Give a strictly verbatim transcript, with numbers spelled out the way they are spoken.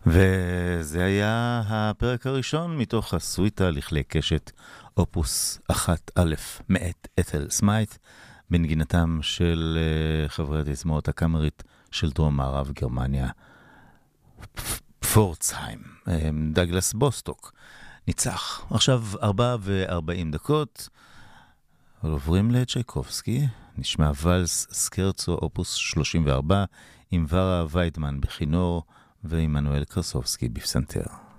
וזה היה הפרק הראשון מתוך הסוויטה לכלי קשת אופוס אחת א' מאת אתל סמיית' בנגינתם של uh, חברי התזמורת הקאמרית של דרום מערב גרמניה פורצהיים. um, דגלס בוסטוק ניצח. עכשיו ארבע וארבעים דקות עוברים לצ'ייקובסקי, נשמע ולס סקרצו אופוס שלושים וארבע עם ורה ויידמן בכינור ועמנואל קרסובסקי בפסנתר.